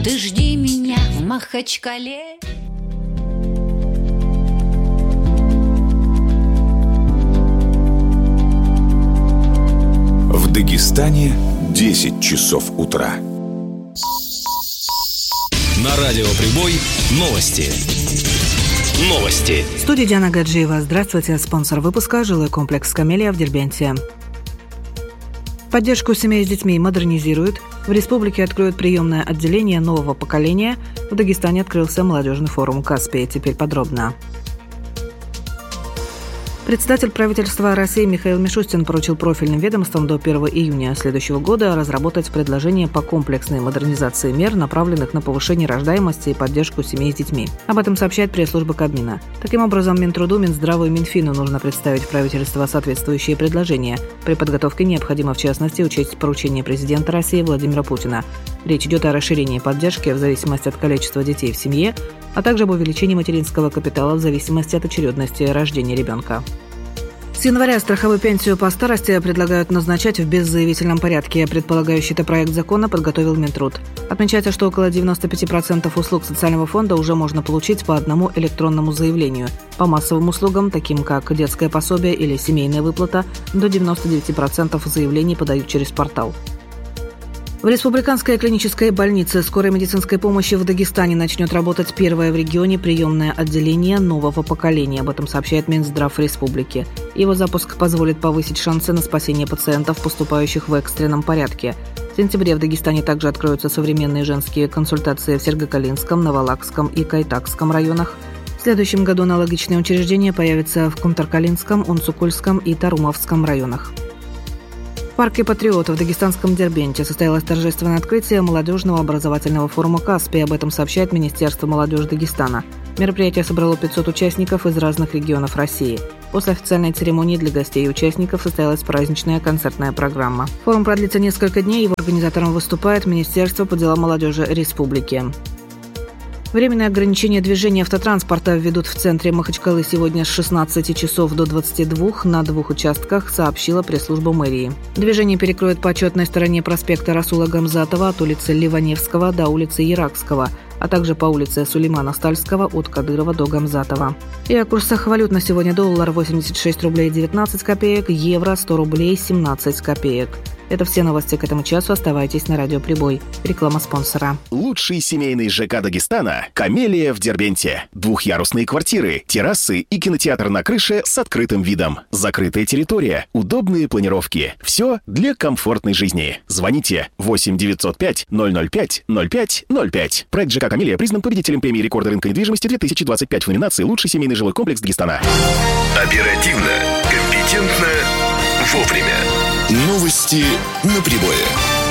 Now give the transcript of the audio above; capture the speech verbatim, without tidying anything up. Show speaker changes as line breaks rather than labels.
Ты жди меня в Махачкале.
В Дагестане десять часов утра.
На радио Прибой новости. Новости.
В студии Диана Гаджиева. Здравствуйте. Спонсор выпуска – жилой комплекс «Камелия» в Дербенте. Поддержку семей с детьми модернизируют. В республике откроют приемное отделение нового поколения. В Дагестане открылся молодежный форум «Каспий». Теперь подробно. Председатель правительства России Михаил Мишустин поручил профильным ведомствам до первого июня следующего года разработать предложение по комплексной модернизации мер, направленных на повышение рождаемости и поддержку семей с детьми. Об этом сообщает пресс-служба Кабмина. Таким образом, Минтруду, Минздраву и Минфину нужно представить в правительство соответствующие предложения. При подготовке необходимо, в частности, учесть поручение президента России Владимира Путина. Речь идет о расширении поддержки в зависимости от количества детей в семье, а также об увеличении материнского капитала в зависимости от очередности рождения ребенка. С января страховую пенсию по старости предлагают назначать в беззаявительном порядке. Предполагающий это проект закона подготовил Минтруд. Отмечается, что около девяносто пять процентов услуг социального фонда уже можно получить по одному электронному заявлению. По массовым услугам, таким как детское пособие или семейная выплата, до девяносто девять процентов заявлений подают через портал. В Республиканской клинической больнице скорой медицинской помощи в Дагестане начнет работать первое в регионе приемное отделение нового поколения. Об этом сообщает Минздрав республики. Его запуск позволит повысить шансы на спасение пациентов, поступающих в экстренном порядке. В сентябре в Дагестане также откроются современные женские консультации в Сергокалинском, Навалакском и Кайтакском районах. В следующем году аналогичные учреждения появятся в Кунтаркалинском, Унцукульском и Тарумовском районах. В парке «Патриот» в дагестанском Дербенте состоялось торжественное открытие молодежного образовательного форума «Каспий». Об этом сообщает Министерство молодежи Дагестана. Мероприятие собрало пятьсот участников из разных регионов России. После официальной церемонии для гостей и участников состоялась праздничная концертная программа. Форум продлится несколько дней, его организатором выступает Министерство по делам молодежи республики. Временное ограничение движения автотранспорта введут в центре Махачкалы сегодня с шестнадцати часов до двадцати двух на двух участках, сообщила пресс-служба мэрии. Движение перекроет по отчетной стороне проспекта Расула Гамзатова от улицы Ливаневского до улицы Яракского, а также по улице Сулеймана Стальского от Кадырова до Гамзатова. И о курсах валют на сегодня: доллар восемьдесят шесть рублей девятнадцать копеек, евро сто рублей семнадцать копеек. Это все новости к этому часу. Оставайтесь на радио Прибой. Реклама спонсора.
Лучший семейный ЖК Дагестана – «Камелия» в Дербенте. Двухъярусные квартиры, террасы и кинотеатр на крыше с открытым видом. Закрытая территория, удобные планировки. Все для комфортной жизни. Звоните восемь девятьсот пять ноль ноль пять ноль пять ноль пять. Проект ЖК «Камелия» признан победителем премии рекорда рынка недвижимости две тысячи двадцать пять в номинации «Лучший семейный жилой комплекс Дагестана».
Оперативно, компетентно, вовремя. Новости на Прибое.